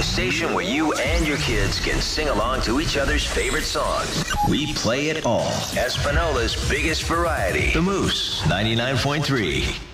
The station where you and your kids can sing along to each other's favorite songs. We play it all. Espanola's biggest variety. The Moose 99.3.